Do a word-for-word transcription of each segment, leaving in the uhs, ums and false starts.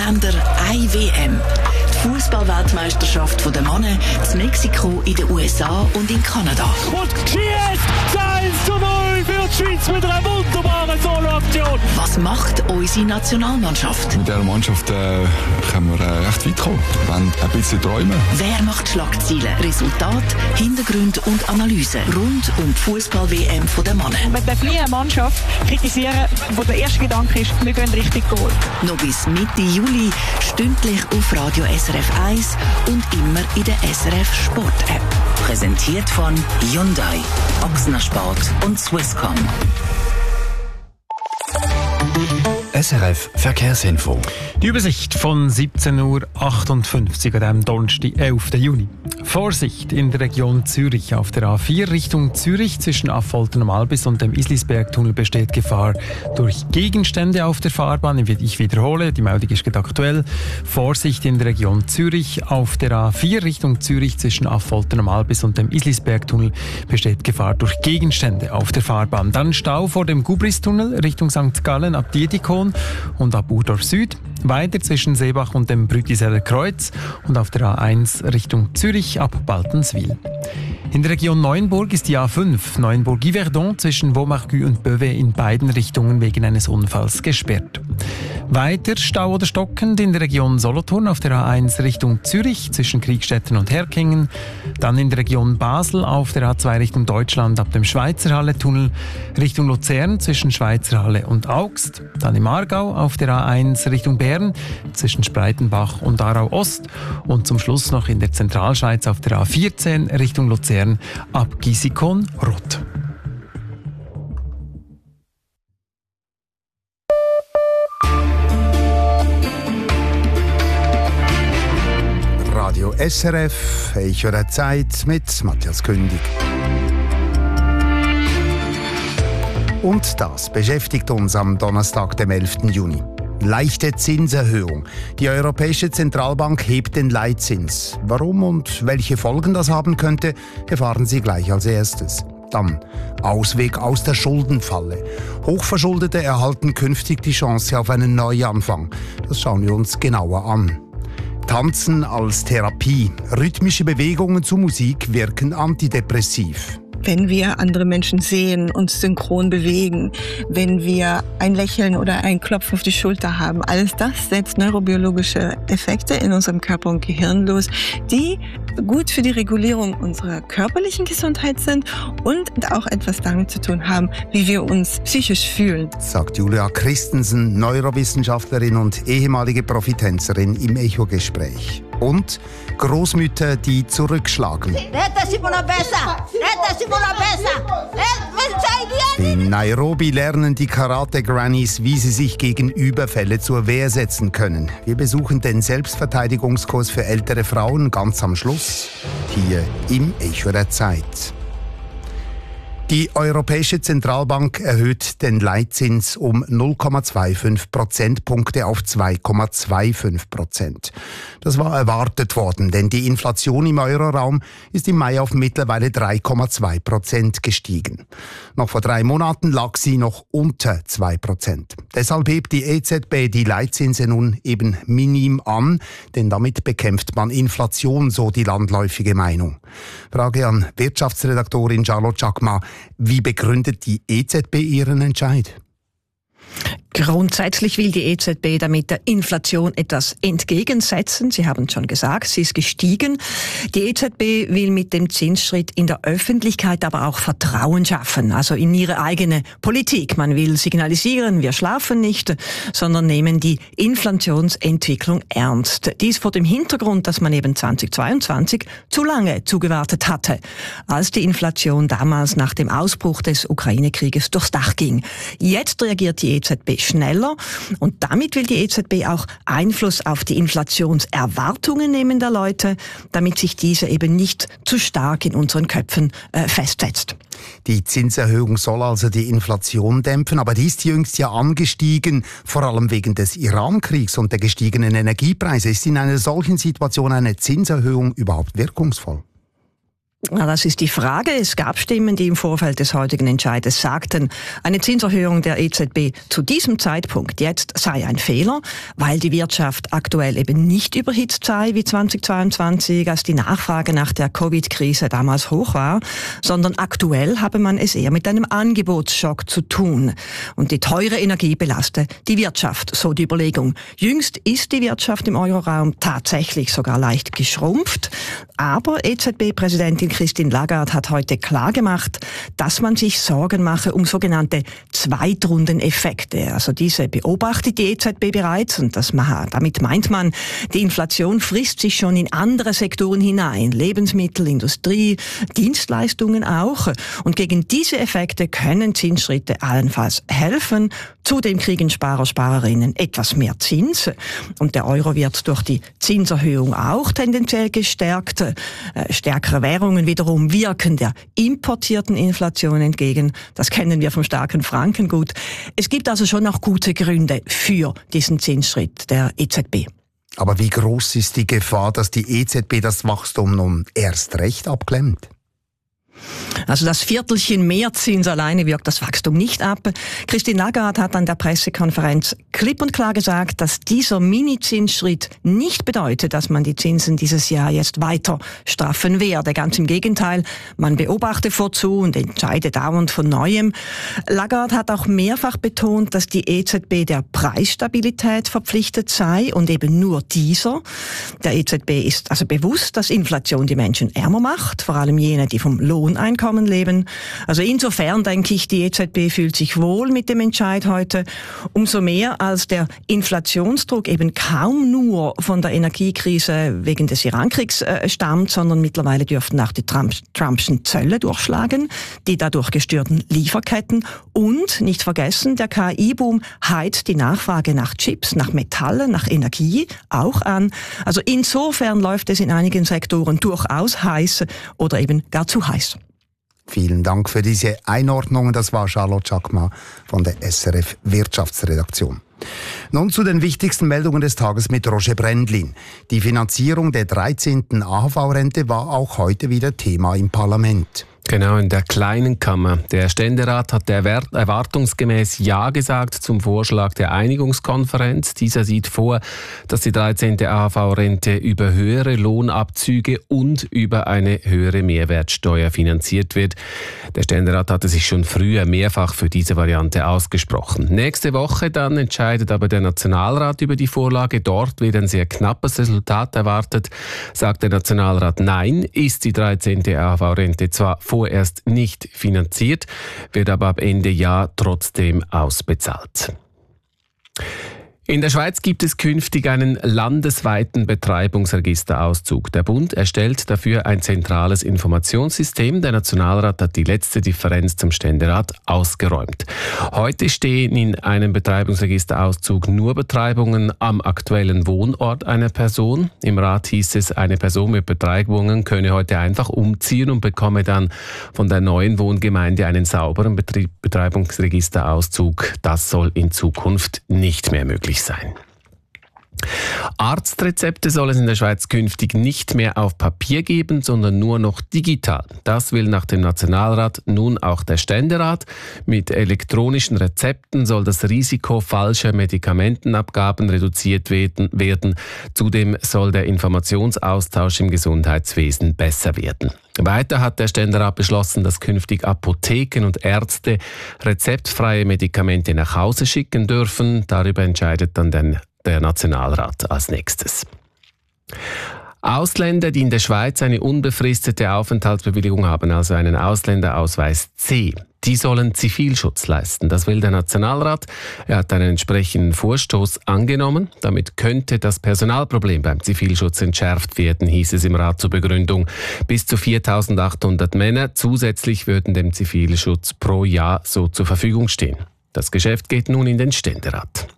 haben wir eine W M. Die Fußball-Weltmeisterschaft der Männer in Mexiko, in den U S A und in Kanada. Und schießt eins zu null für die Schweiz mit einer wunderbaren Solo-Aktion. Was macht unsere Nationalmannschaft? Mit dieser Mannschaft äh, können wir äh, recht weit kommen. Wir wollen ein bisschen träumen. Wer macht Schlagzeilen, Resultat, Hintergründe und Analysen rund um die Fußball-W M der Männer? Man darf nie eine Mannschaft kritisieren, wo der erste Gedanke ist, wir gehen richtig Goal. Noch bis Mitte Juli, stündlich auf Radio S R F eins und immer in der S R F Sport App. Präsentiert von Hyundai, Ochsner Sport und Swisscom. S R F Verkehrsinfo. Die Übersicht von siebzehn Uhr achtundfünfzig an diesem Donnerstag, elften Juni. Vorsicht in der Region Zürich. Auf der A vier Richtung Zürich zwischen Affolter am Albis und dem Islisbergtunnel besteht Gefahr durch Gegenstände auf der Fahrbahn. Ich wiederhole, die Meldung ist gerade aktuell. Vorsicht in der Region Zürich. Auf der A vier Richtung Zürich zwischen Affolter am Albis und dem Islisbergtunnel besteht Gefahr durch Gegenstände auf der Fahrbahn. Dann Stau vor dem Gubristunnel Richtung Sankt Gallen ab Diedikon und ab Urdorf Süd. Weiter zwischen Seebach und dem Brütiseller Kreuz und auf der A eins Richtung Zürich ab Baltenswil. In der Region Neuenburg ist die A fünf Neuenburg-Yverdon zwischen Vaumarcus und Beauvais in beiden Richtungen wegen eines Unfalls gesperrt. Weiter Stau oder stockend in der Region Solothurn auf der A eins Richtung Zürich zwischen Kriegstetten und Herkingen. Dann in der Region Basel auf der A zwei Richtung Deutschland ab dem Schweizerhalle-Tunnel. Richtung Luzern zwischen Schweizerhalle und Augst. Dann im Aargau auf der A eins Richtung Bern zwischen Spreitenbach und Aarau Ost. Und zum Schluss noch in der Zentralschweiz auf der A vierzehn Richtung Luzern ab Gisikon-Rott. Radio S R F, ich höre Zeit mit Matthias Kündig. Und das beschäftigt uns am Donnerstag, dem elften Juni. Leichte Zinserhöhung. Die Europäische Zentralbank hebt den Leitzins. Warum und welche Folgen das haben könnte, erfahren Sie gleich als erstes. Dann Ausweg aus der Schuldenfalle. Hochverschuldete erhalten künftig die Chance auf einen Neuanfang. Das schauen wir uns genauer an. Tanzen als Therapie. Rhythmische Bewegungen zu Musik wirken antidepressiv. Wenn wir andere Menschen sehen, uns synchron bewegen, wenn wir ein Lächeln oder einen Klopf auf die Schulter haben, alles das setzt neurobiologische Effekte in unserem Körper und Gehirn los, die gut für die Regulierung unserer körperlichen Gesundheit sind und auch etwas damit zu tun haben, wie wir uns psychisch fühlen. Sagt Julia Christensen, Neurowissenschaftlerin und ehemalige Profitänzerin im Echo-Gespräch. Und Großmütter, die zurückschlagen. In Nairobi lernen die Karate-Grannies, wie sie sich gegen Überfälle zur Wehr setzen können. Wir besuchen den Selbstverteidigungskurs für ältere Frauen ganz am Schluss, hier im Echo der Zeit. Die Europäische Zentralbank erhöht den Leitzins um null Komma fünfundzwanzig Prozentpunkte auf zwei Komma fünfundzwanzig Prozent. Das war erwartet worden, denn die Inflation im Euroraum ist im Mai auf mittlerweile drei Komma zwei Prozent gestiegen. Noch vor drei Monaten lag sie noch unter zwei Prozent. Deshalb hebt die E Z B die Leitzinse nun eben minim an, denn damit bekämpft man Inflation, so die landläufige Meinung. Frage an Wirtschaftsredaktorin Charlotte Chakma. Wie begründet die E Z B ihren Entscheid? Grundsätzlich will die E Z B damit der Inflation etwas entgegensetzen. Sie haben es schon gesagt, sie ist gestiegen. Die E Z B will mit dem Zinsschritt in der Öffentlichkeit aber auch Vertrauen schaffen, also in ihre eigene Politik. Man will signalisieren, wir schlafen nicht, sondern nehmen die Inflationsentwicklung ernst. Dies vor dem Hintergrund, dass man eben zweitausendzweiundzwanzig zu lange zugewartet hatte, als die Inflation damals nach dem Ausbruch des Ukraine-Krieges durchs Dach ging. Jetzt reagiert die E Z B schneller und damit will die E Z B auch Einfluss auf die Inflationserwartungen nehmen der Leute, damit sich diese eben nicht zu stark in unseren Köpfen äh, festsetzt. Die Zinserhöhung soll also die Inflation dämpfen, aber die ist jüngst ja angestiegen, vor allem wegen des Iran-Kriegs und der gestiegenen Energiepreise. Ist in einer solchen Situation eine Zinserhöhung überhaupt wirkungsvoll? Na, das ist die Frage. Es gab Stimmen, die im Vorfeld des heutigen Entscheides sagten, eine Zinserhöhung der E Z B zu diesem Zeitpunkt jetzt sei ein Fehler, weil die Wirtschaft aktuell eben nicht überhitzt sei wie zweitausendzweiundzwanzig, als die Nachfrage nach der Covid-Krise damals hoch war, sondern aktuell habe man es eher mit einem Angebotsschock zu tun. Und die teure Energie belaste die Wirtschaft, so die Überlegung. Jüngst ist die Wirtschaft im Euroraum tatsächlich sogar leicht geschrumpft, aber E Z B-Präsidentin Christine Lagarde hat heute klargemacht, dass man sich Sorgen mache um sogenannte Zweitrundeneffekte. Also diese beobachtet die E Z B bereits und das, damit meint man, die Inflation frisst sich schon in andere Sektoren hinein. Lebensmittel, Industrie, Dienstleistungen auch. Und gegen diese Effekte können Zinsschritte allenfalls helfen. Zudem kriegen Sparer, Sparerinnen etwas mehr Zins. Und der Euro wird durch die Zinserhöhung auch tendenziell gestärkt. Äh, stärkere Währungen wiederum wirken der importierten Inflation entgegen. Das kennen wir vom starken Franken gut. Es gibt also schon noch gute Gründe für diesen Zinsschritt der E Z B. Aber wie groß ist die Gefahr, dass die E Z B das Wachstum nun erst recht abklemmt? Also das Viertelchen Mehrzins alleine wirkt das Wachstum nicht ab. Christine Lagarde hat an der Pressekonferenz klipp und klar gesagt, dass dieser Mini-Zinsschritt nicht bedeutet, dass man die Zinsen dieses Jahr jetzt weiter straffen werde. Ganz im Gegenteil, man beobachte vorzu und entscheide dauernd von Neuem. Lagarde hat auch mehrfach betont, dass die E Z B der Preisstabilität verpflichtet sei und eben nur dieser. Der E Z B ist also bewusst, dass Inflation die Menschen ärmer macht, vor allem jene, die vom Lohneinkommen leben. Also insofern denke ich, die E Z B fühlt sich wohl mit dem Entscheid heute. Umso mehr, als der Inflationsdruck eben kaum nur von der Energiekrise wegen des Irankriegs äh, stammt, sondern mittlerweile dürften auch die Trump, Trumpschen Zölle durchschlagen, die dadurch gestörten Lieferketten und, nicht vergessen, der K I-Boom heizt die Nachfrage nach Chips, nach Metallen, nach Energie auch an. Also insofern läuft es in einigen Sektoren durchaus heiß oder eben gar zu heiß. Vielen Dank für diese Einordnung. Das war Charlotte Chakma von der S R F Wirtschaftsredaktion. Nun zu den wichtigsten Meldungen des Tages mit Roger Brändlin. Die Finanzierung der dreizehnten A H V-Rente war auch heute wieder Thema im Parlament. Genau, in der kleinen Kammer. Der Ständerat hat erwartungsgemäß Ja gesagt zum Vorschlag der Einigungskonferenz. Dieser sieht vor, dass die dreizehnte A H V-Rente über höhere Lohnabzüge und über eine höhere Mehrwertsteuer finanziert wird. Der Ständerat hatte sich schon früher mehrfach für diese Variante ausgesprochen. Nächste Woche dann entscheidet aber der Nationalrat über die Vorlage. Dort wird ein sehr knappes Resultat erwartet. Sagt der Nationalrat Nein, ist die dreizehnte A H V-Rente zwar vorerst nicht finanziert, wird aber ab Ende Jahr trotzdem ausbezahlt. In der Schweiz gibt es künftig einen landesweiten Betreibungsregisterauszug. Der Bund erstellt dafür ein zentrales Informationssystem. Der Nationalrat hat die letzte Differenz zum Ständerat ausgeräumt. Heute stehen in einem Betreibungsregisterauszug nur Betreibungen am aktuellen Wohnort einer Person. Im Rat hieß es, eine Person mit Betreibungen könne heute einfach umziehen und bekomme dann von der neuen Wohngemeinde einen sauberen Betrieb- Betreibungsregisterauszug. Das soll in Zukunft nicht mehr möglich sein. Arztrezepte soll es in der Schweiz künftig nicht mehr auf Papier geben, sondern nur noch digital. Das will nach dem Nationalrat nun auch der Ständerat. Mit elektronischen Rezepten soll das Risiko falscher Medikamentenabgaben reduziert werden. Zudem soll der Informationsaustausch im Gesundheitswesen besser werden. Weiter hat der Ständerat beschlossen, dass künftig Apotheken und Ärzte rezeptfreie Medikamente nach Hause schicken dürfen. Darüber entscheidet dann der der Nationalrat als nächstes. Ausländer, die in der Schweiz eine unbefristete Aufenthaltsbewilligung haben, also einen Ausländerausweis C, die sollen Zivilschutz leisten. Das will der Nationalrat. Er hat einen entsprechenden Vorstoß angenommen. Damit könnte das Personalproblem beim Zivilschutz entschärft werden, hieß es im Rat zur Begründung. Bis zu viertausendachthundert Männer zusätzlich würden dem Zivilschutz pro Jahr so zur Verfügung stehen. Das Geschäft geht nun in den Ständerat.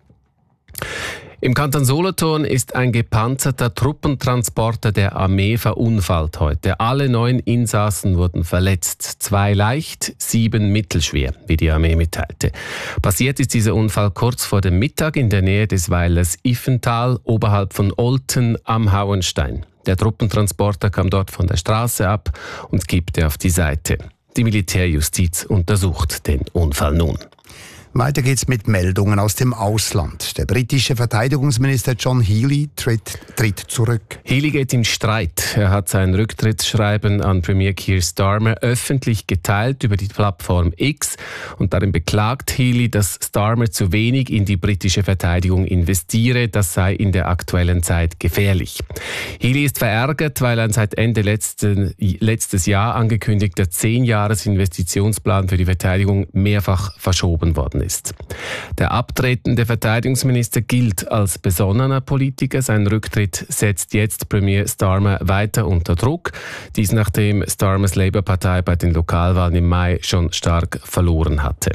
Im Kanton Solothurn ist ein gepanzerter Truppentransporter der Armee verunfallt heute. Alle neun Insassen wurden verletzt. Zwei leicht, sieben mittelschwer, wie die Armee mitteilte. Passiert ist dieser Unfall kurz vor dem Mittag in der Nähe des Weilers Iffental, oberhalb von Olten am Hauenstein. Der Truppentransporter kam dort von der Straße ab und kippte auf die Seite. Die Militärjustiz untersucht den Unfall nun. Weiter geht's mit Meldungen aus dem Ausland. Der britische Verteidigungsminister John Healey tritt, tritt zurück. Healey geht in Streit. Er hat sein Rücktrittsschreiben an Premier Keir Starmer öffentlich geteilt über die Plattform X und darin beklagt Healey, dass Starmer zu wenig in die britische Verteidigung investiere. Das sei in der aktuellen Zeit gefährlich. Healey ist verärgert, weil ein seit Ende letzten, letztes Jahr angekündigter zehn-Jahres-Investitionsplan für die Verteidigung mehrfach verschoben worden ist. Der abtretende Verteidigungsminister gilt als besonnener Politiker. Sein Rücktritt setzt jetzt Premier Starmer weiter unter Druck. Dies nachdem Starmers Labour-Partei bei den Lokalwahlen im Mai schon stark verloren hatte.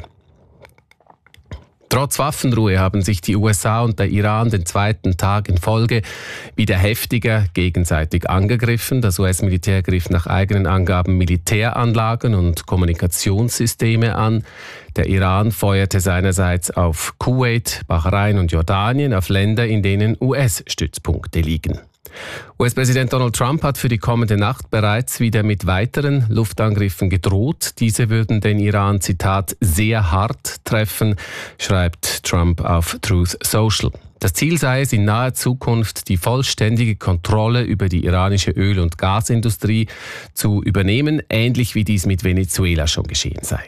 Trotz Waffenruhe haben sich die U S A und der Iran den zweiten Tag in Folge wieder heftiger gegenseitig angegriffen. Das U S-Militär griff nach eigenen Angaben Militäranlagen und Kommunikationssysteme an. Der Iran feuerte seinerseits auf Kuwait, Bahrain und Jordanien, auf Länder, in denen U S-Stützpunkte liegen. U S-Präsident Donald Trump hat für die kommende Nacht bereits wieder mit weiteren Luftangriffen gedroht. Diese würden den Iran, Zitat, sehr hart treffen, schreibt Trump auf Truth Social. Das Ziel sei es, in naher Zukunft die vollständige Kontrolle über die iranische Öl- und Gasindustrie zu übernehmen, ähnlich wie dies mit Venezuela schon geschehen sei.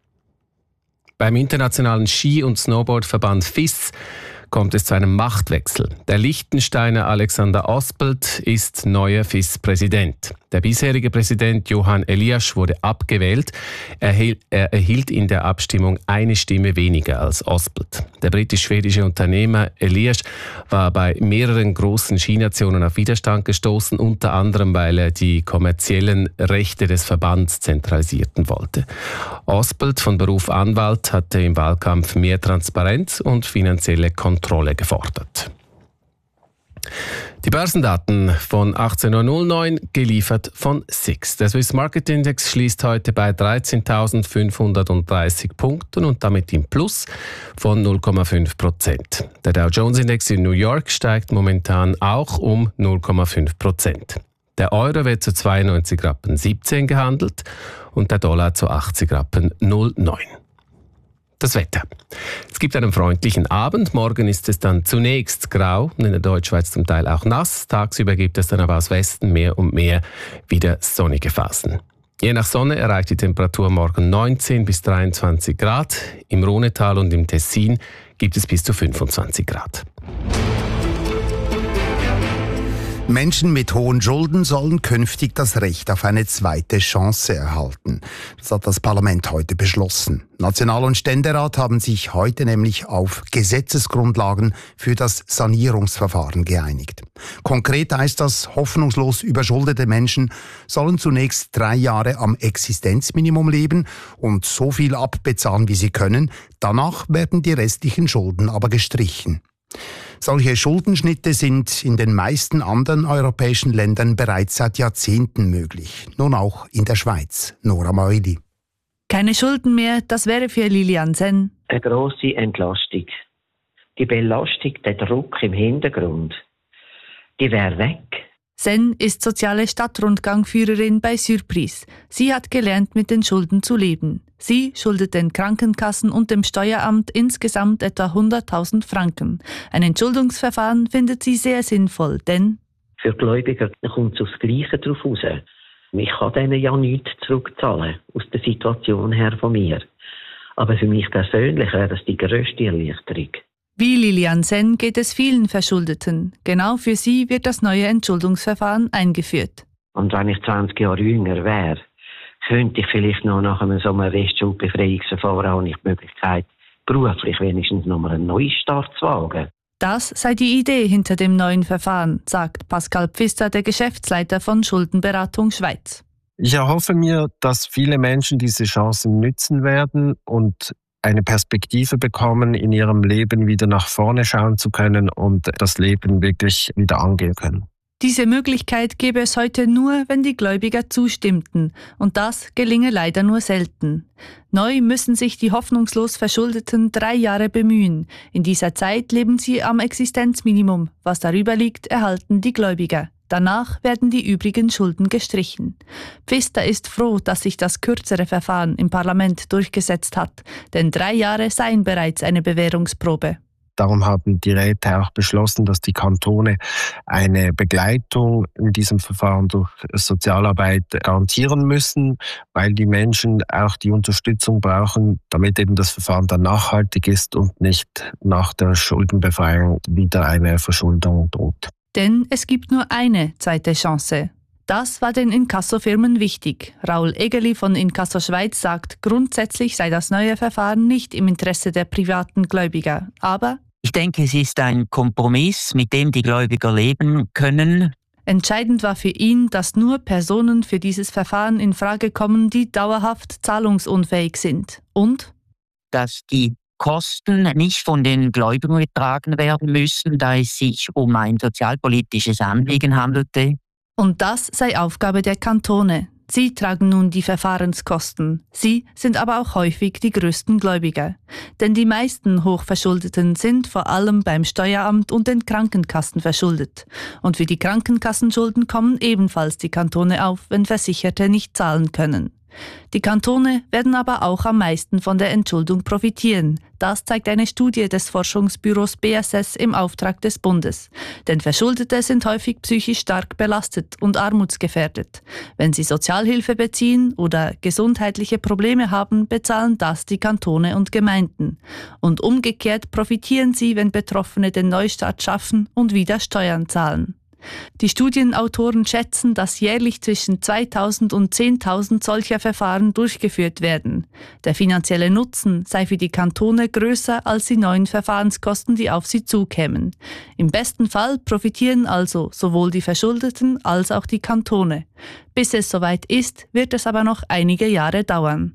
Beim internationalen Ski- und Snowboardverband F I S kommt es zu einem Machtwechsel. Der Liechtensteiner Alexander Ospelt ist neuer F I S-Präsident. Der bisherige Präsident Johan Elias wurde abgewählt. Er erhielt in der Abstimmung eine Stimme weniger als Ospelt. Der britisch-schwedische Unternehmer Elias war bei mehreren großen Skinationen auf Widerstand gestoßen, unter anderem, weil er die kommerziellen Rechte des Verbands zentralisierten wollte. Ospelt, von Beruf Anwalt, hatte im Wahlkampf mehr Transparenz und finanzielle Kontrolle gefordert. Die Börsendaten von achtzehn Uhr neun, geliefert von S I X. Der Swiss Market Index schließt heute bei dreizehntausendfünfhundertdreißig Punkten und damit im Plus von null Komma fünf Prozent. Der Dow Jones Index in New York steigt momentan auch um null Komma fünf Prozent. Der Euro wird zu zweiundneunzig Rappen siebzehn gehandelt und der Dollar zu achtzig Rappen null Komma neun. Das Wetter. Es gibt einen freundlichen Abend. Morgen ist es dann zunächst grau und in der Deutschschweiz zum Teil auch nass. Tagsüber gibt es dann aber aus Westen mehr und mehr wieder sonnige Phasen. Je nach Sonne erreicht die Temperatur morgen neunzehn bis dreiundzwanzig Grad. Im Rhonetal und im Tessin gibt es bis zu fünfundzwanzig Grad. Menschen mit hohen Schulden sollen künftig das Recht auf eine zweite Chance erhalten. Das hat das Parlament heute beschlossen. National- und Ständerat haben sich heute nämlich auf Gesetzesgrundlagen für das Sanierungsverfahren geeinigt. Konkret heißt das, hoffnungslos überschuldete Menschen sollen zunächst drei Jahre am Existenzminimum leben und so viel abbezahlen, wie sie können. Danach werden die restlichen Schulden aber gestrichen. Solche Schuldenschnitte sind in den meisten anderen europäischen Ländern bereits seit Jahrzehnten möglich. Nun auch in der Schweiz. Nora Meuli. Keine Schulden mehr, das wäre für Lilian Senn eine grosse Entlastung. Die Belastung, der Druck im Hintergrund, die wäre weg. Senn ist soziale Stadtrundgangführerin bei Surprise. Sie hat gelernt, mit den Schulden zu leben. Sie schuldet den Krankenkassen und dem Steueramt insgesamt etwa hunderttausend Franken. Ein Entschuldungsverfahren findet sie sehr sinnvoll, denn für Gläubiger kommt es aufs Gleiche drauf raus. Ich kann denen ja nichts zurückzahlen, aus der Situation her von mir. Aber für mich persönlich wäre das die grösste Erleichterung. Wie Lilian Senn geht es vielen Verschuldeten. Genau für sie wird das neue Entschuldungsverfahren eingeführt. Und wenn ich zwanzig Jahre jünger wäre, könnte ich vielleicht noch nach einem so einem Restschuldbefreiungsverfahren auch nicht die Möglichkeit, beruflich wenigstens noch mal einen Neustart zu wagen. Das sei die Idee hinter dem neuen Verfahren, sagt Pascal Pfister, der Geschäftsleiter von Schuldenberatung Schweiz. Ich erhoffe mir, dass viele Menschen diese Chancen nützen werden und eine Perspektive bekommen, in ihrem Leben wieder nach vorne schauen zu können und das Leben wirklich wieder angehen können. Diese Möglichkeit gäbe es heute nur, wenn die Gläubiger zustimmten. Und das gelinge leider nur selten. Neu müssen sich die hoffnungslos Verschuldeten drei Jahre bemühen. In dieser Zeit leben sie am Existenzminimum. Was darüber liegt, erhalten die Gläubiger. Danach werden die übrigen Schulden gestrichen. Pfister ist froh, dass sich das kürzere Verfahren im Parlament durchgesetzt hat, denn drei Jahre seien bereits eine Bewährungsprobe. Darum haben die Räte auch beschlossen, dass die Kantone eine Begleitung in diesem Verfahren durch Sozialarbeit garantieren müssen, weil die Menschen auch die Unterstützung brauchen, damit eben das Verfahren dann nachhaltig ist und nicht nach der Schuldenbefreiung wieder eine Verschuldung droht. Denn es gibt nur eine zweite Chance. Das war den Inkassofirmen wichtig. Raul Egeli von Inkasso Schweiz sagt, grundsätzlich sei das neue Verfahren nicht im Interesse der privaten Gläubiger. Aber ich denke, es ist ein Kompromiss, mit dem die Gläubiger leben können. Entscheidend war für ihn, dass nur Personen für dieses Verfahren in Frage kommen, die dauerhaft zahlungsunfähig sind. Und dass die Kosten nicht von den Gläubigern getragen werden müssen, da es sich um ein sozialpolitisches Anliegen handelte. Und das sei Aufgabe der Kantone. Sie tragen nun die Verfahrenskosten. Sie sind aber auch häufig die größten Gläubiger. Denn die meisten Hochverschuldeten sind vor allem beim Steueramt und den Krankenkassen verschuldet. Und für die Krankenkassenschulden kommen ebenfalls die Kantone auf, wenn Versicherte nicht zahlen können. Die Kantone werden aber auch am meisten von der Entschuldung profitieren. Das zeigt eine Studie des Forschungsbüros B S S im Auftrag des Bundes. Denn Verschuldete sind häufig psychisch stark belastet und armutsgefährdet. Wenn sie Sozialhilfe beziehen oder gesundheitliche Probleme haben, bezahlen das die Kantone und Gemeinden. Und umgekehrt profitieren sie, wenn Betroffene den Neustart schaffen und wieder Steuern zahlen. Die Studienautoren schätzen, dass jährlich zwischen zweitausend und zehntausend solcher Verfahren durchgeführt werden. Der finanzielle Nutzen sei für die Kantone größer als die neuen Verfahrenskosten, die auf sie zukämen. Im besten Fall profitieren also sowohl die Verschuldeten als auch die Kantone. Bis es soweit ist, wird es aber noch einige Jahre dauern.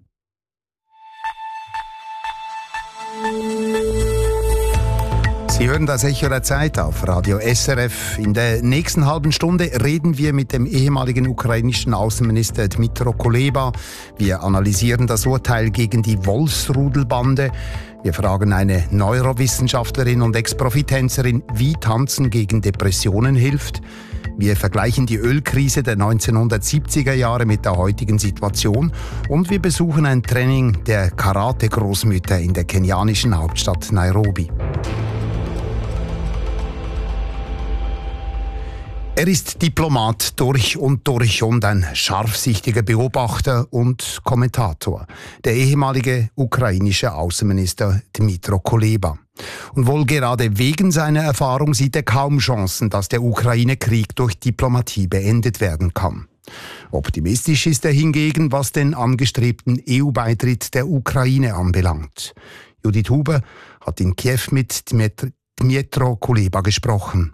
Sie hören das Echo der Zeit auf Radio S R F. In der nächsten halben Stunde reden wir mit dem ehemaligen ukrainischen Außenminister Dmytro Kuleba. Wir analysieren das Urteil gegen die Wolfsrudelbande. Wir fragen eine Neurowissenschaftlerin und Ex-Profitänzerin, wie Tanzen gegen Depressionen hilft. Wir vergleichen die Ölkrise der neunzehnhundertsiebziger Jahre mit der heutigen Situation und wir besuchen ein Training der Karate-Großmütter in der kenianischen Hauptstadt Nairobi. Er ist Diplomat durch und durch und ein scharfsichtiger Beobachter und Kommentator, der ehemalige ukrainische Außenminister Dmytro Kuleba. Und wohl gerade wegen seiner Erfahrung sieht er kaum Chancen, dass der Ukraine-Krieg durch Diplomatie beendet werden kann. Optimistisch ist er hingegen, was den angestrebten E U-Beitritt der Ukraine anbelangt. Judith Huber hat in Kiew mit Dmytro Kuleba gesprochen.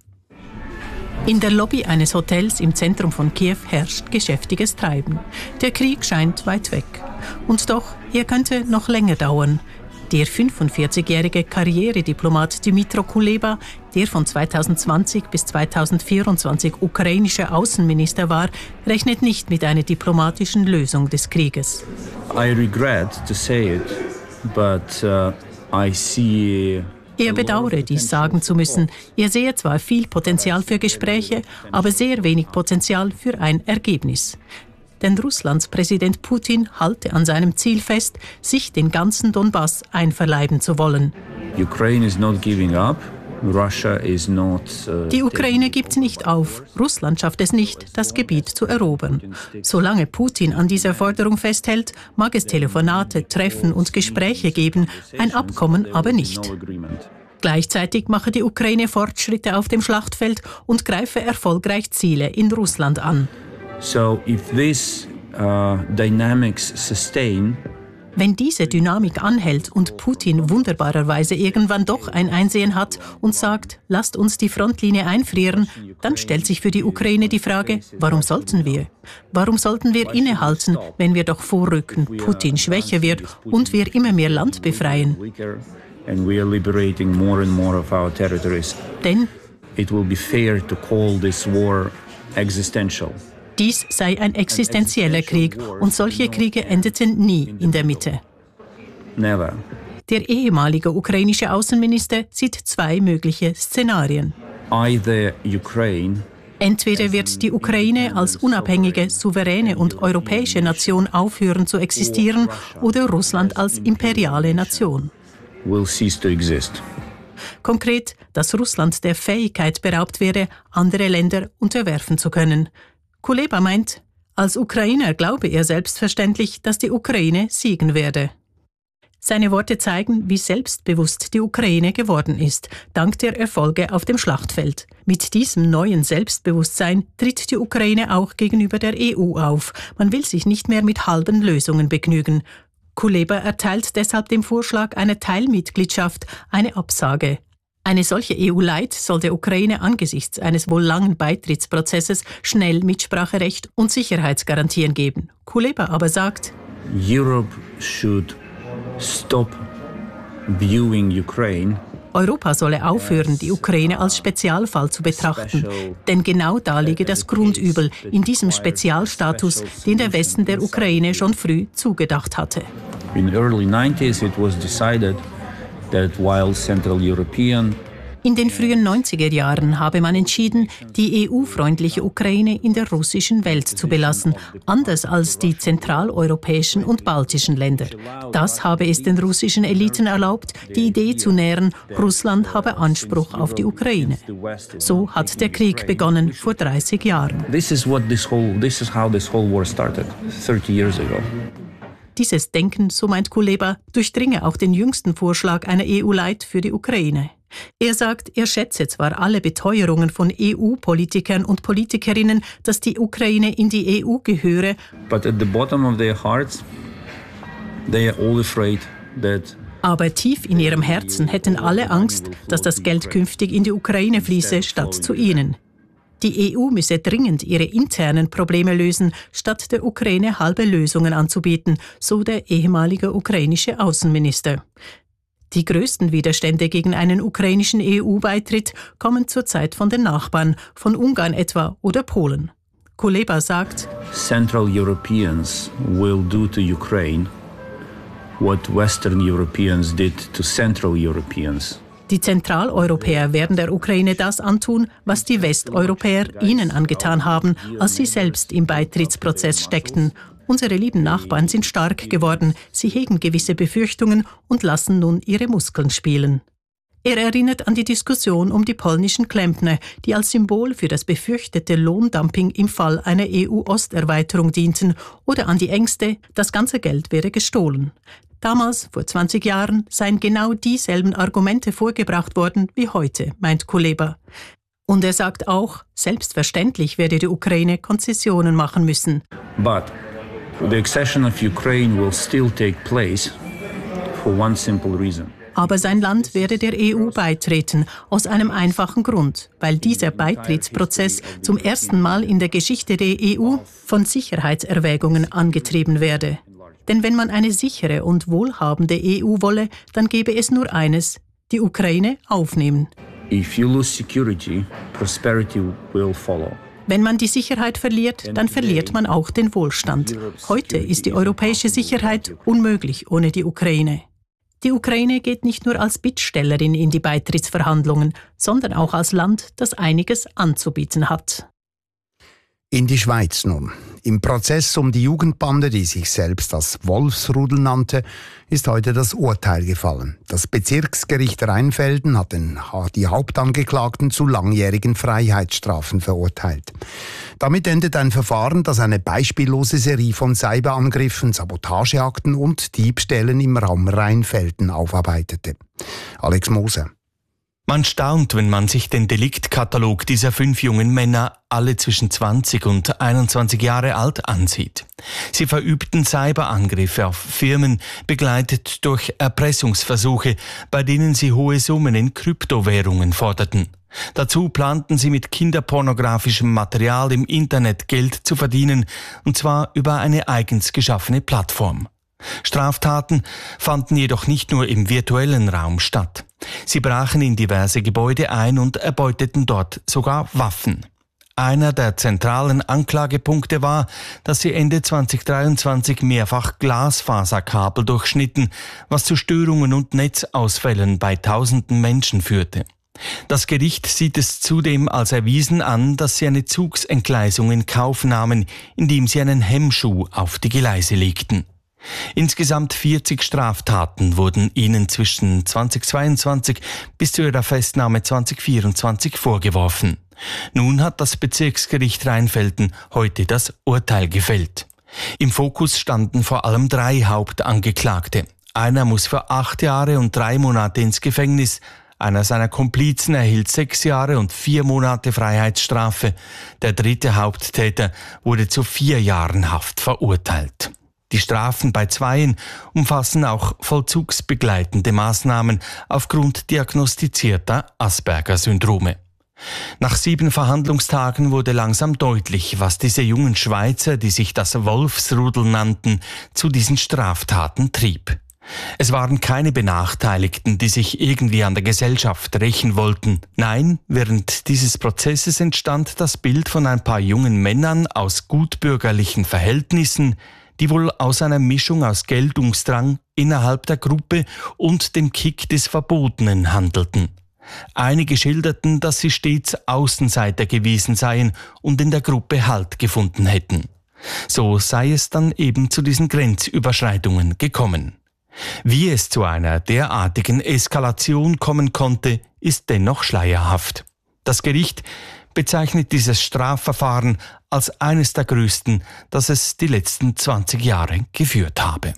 In der Lobby eines Hotels im Zentrum von Kiew herrscht geschäftiges Treiben. Der Krieg scheint weit weg. Und doch, er könnte noch länger dauern. Der fünfundvierzigjährige Karrierediplomat Dmytro Kuleba, der von zweitausendzwanzig bis zweitausendvierundzwanzig ukrainischer Außenminister war, rechnet nicht mit einer diplomatischen Lösung des Krieges. I regret to say it, but uh, I see Er bedauere, dies sagen zu müssen. Er sehe zwar viel Potenzial für Gespräche, aber sehr wenig Potenzial für ein Ergebnis. Denn Russlands Präsident Putin halte an seinem Ziel fest, sich den ganzen Donbass einverleiben zu wollen. Ukraine is not giving up. Russia is not, uh, Die Ukraine gibt nicht auf. Russland schafft es nicht, das Gebiet zu erobern. Solange Putin an dieser Forderung festhält, mag es Telefonate, Treffen und Gespräche geben, ein Abkommen aber nicht. Gleichzeitig mache die Ukraine Fortschritte auf dem Schlachtfeld und greife erfolgreich Ziele in Russland an. So if this uh, dynamics sustain, Wenn diese Dynamik anhält und Putin wunderbarerweise irgendwann doch ein Einsehen hat und sagt, lasst uns die Frontlinie einfrieren, dann stellt sich für die Ukraine die Frage, warum sollten wir? Warum sollten wir innehalten, wenn wir doch vorrücken, Putin schwächer wird und wir immer mehr Land befreien? and we are liberating more and more of our territories. Denn it will be fair to call this war existential. Dies sei ein existenzieller Krieg und solche Kriege endeten nie in der Mitte. Never. Der ehemalige ukrainische Außenminister sieht zwei mögliche Szenarien. Either Ukraine Entweder wird die Ukraine als unabhängige, souveräne und europäische Nation aufhören zu existieren oder Russland als imperiale Nation. Will cease to exist. Konkret, dass Russland der Fähigkeit beraubt wäre, andere Länder unterwerfen zu können. Kuleba meint, als Ukrainer glaube er selbstverständlich, dass die Ukraine siegen werde. Seine Worte zeigen, wie selbstbewusst die Ukraine geworden ist, dank der Erfolge auf dem Schlachtfeld. Mit diesem neuen Selbstbewusstsein tritt die Ukraine auch gegenüber der E U auf. Man will sich nicht mehr mit halben Lösungen begnügen. Kuleba erteilt deshalb dem Vorschlag einer Teilmitgliedschaft eine Absage. Eine solche E U-Light soll der Ukraine angesichts eines wohl langen Beitrittsprozesses schnell Mitspracherecht und Sicherheitsgarantien geben. Kuleba aber sagt, Europe should stop viewing Ukraine. Europa solle aufhören, die Ukraine als Spezialfall zu betrachten. Denn genau da liege das Grundübel in diesem Spezialstatus, den der Westen der Ukraine schon früh zugedacht hatte. In the early nineties it was decided that while Central European In den frühen neunziger Jahren habe man entschieden, die E U-freundliche Ukraine in der russischen Welt zu belassen, anders als die zentraleuropäischen und baltischen Länder. Das habe es den russischen Eliten erlaubt, die Idee zu nähren, Russland habe Anspruch auf die Ukraine. So hat der Krieg begonnen vor dreißig Jahren. This is what this whole this is how this whole war started thirty years ago. Dieses Denken, so meint Kuleba, durchdringe auch den jüngsten Vorschlag einer E U-Light für die Ukraine. Er sagt, er schätze zwar alle Beteuerungen von E U-Politikern und Politikerinnen, dass die Ukraine in die E U gehöre, But at the bottom of their hearts, they are all afraid that aber tief in ihrem Herzen hätten alle Angst, dass das Geld künftig in die Ukraine fließe, statt zu ihnen. Die E U müsse dringend ihre internen Probleme lösen, statt der Ukraine halbe Lösungen anzubieten, so der ehemalige ukrainische Außenminister. Die größten Widerstände gegen einen ukrainischen E U-Beitritt kommen zurzeit von den Nachbarn, von Ungarn etwa oder Polen. Kuleba sagt, Central Europeans will do to Ukraine what Western Europeans did to Central Europeans. Die Zentraleuropäer werden der Ukraine das antun, was die Westeuropäer ihnen angetan haben, als sie selbst im Beitrittsprozess steckten. Unsere lieben Nachbarn sind stark geworden, sie hegen gewisse Befürchtungen und lassen nun ihre Muskeln spielen. Er erinnert an die Diskussion um die polnischen Klempner, die als Symbol für das befürchtete Lohndumping im Fall einer E U-Osterweiterung dienten, oder an die Ängste, das ganze Geld wäre gestohlen. Damals, vor zwanzig Jahren, seien genau dieselben Argumente vorgebracht worden wie heute, meint Kuleba. Und er sagt auch, selbstverständlich werde die Ukraine Konzessionen machen müssen. But the accession of Ukraine will still take place for one simple reason. Aber sein Land werde der E U beitreten, aus einem einfachen Grund, weil dieser Beitrittsprozess zum ersten Mal in der Geschichte der E U von Sicherheitserwägungen angetrieben werde. Denn wenn man eine sichere und wohlhabende E U wolle, dann gäbe es nur eines, die Ukraine aufnehmen. If you lose security, prosperity will follow. Wenn man die Sicherheit verliert, dann verliert man auch den Wohlstand. Heute ist die europäische Sicherheit unmöglich ohne die Ukraine. Die Ukraine geht nicht nur als Bittstellerin in die Beitrittsverhandlungen, sondern auch als Land, das einiges anzubieten hat. In die Schweiz nun. Im Prozess um die Jugendbande, die sich selbst als Wolfsrudel nannte, ist heute das Urteil gefallen. Das Bezirksgericht Rheinfelden hat den, die Hauptangeklagten zu langjährigen Freiheitsstrafen verurteilt. Damit endet ein Verfahren, das eine beispiellose Serie von Cyberangriffen, Sabotageakten und Diebstählen im Raum Rheinfelden aufarbeitete. Alex Moser. Man staunt, wenn man sich den Deliktkatalog dieser fünf jungen Männer, alle zwischen zwanzig und einundzwanzig Jahre alt, ansieht. Sie verübten Cyberangriffe auf Firmen, begleitet durch Erpressungsversuche, bei denen sie hohe Summen in Kryptowährungen forderten. Dazu planten sie mit kinderpornografischem Material im Internet Geld zu verdienen, und zwar über eine eigens geschaffene Plattform. Straftaten fanden jedoch nicht nur im virtuellen Raum statt. Sie brachen in diverse Gebäude ein und erbeuteten dort sogar Waffen. Einer der zentralen Anklagepunkte war, dass sie Ende zweitausenddreiundzwanzig mehrfach Glasfaserkabel durchschnitten, was zu Störungen und Netzausfällen bei tausenden Menschen führte. Das Gericht sieht es zudem als erwiesen an, dass sie eine Zugsentgleisung in Kauf nahmen, indem sie einen Hemmschuh auf die Gleise legten. Insgesamt vierzig Straftaten wurden ihnen zwischen zweitausendzweiundzwanzig bis zu ihrer Festnahme zweitausendvierundzwanzig vorgeworfen. Nun hat das Bezirksgericht Rheinfelden heute das Urteil gefällt. Im Fokus standen vor allem drei Hauptangeklagte. Einer muss für acht Jahre und drei Monate ins Gefängnis. Einer seiner Komplizen erhielt sechs Jahre und vier Monate Freiheitsstrafe. Der dritte Haupttäter wurde zu vier Jahren Haft verurteilt. Die Strafen bei Zweien umfassen auch vollzugsbegleitende Maßnahmen aufgrund diagnostizierter Asperger-Syndrome. Nach sieben Verhandlungstagen wurde langsam deutlich, was diese jungen Schweizer, die sich das Wolfsrudel nannten, zu diesen Straftaten trieb. Es waren keine Benachteiligten, die sich irgendwie an der Gesellschaft rächen wollten. Nein, während dieses Prozesses entstand das Bild von ein paar jungen Männern aus gutbürgerlichen Verhältnissen, die wohl aus einer Mischung aus Geltungsdrang innerhalb der Gruppe und dem Kick des Verbotenen handelten. Einige schilderten, dass sie stets Außenseiter gewesen seien und in der Gruppe Halt gefunden hätten. So sei es dann eben zu diesen Grenzüberschreitungen gekommen. Wie es zu einer derartigen Eskalation kommen konnte, ist dennoch schleierhaft. Das Gericht bezeichnet dieses Strafverfahren als eines der größten, das es die letzten zwanzig Jahre geführt habe.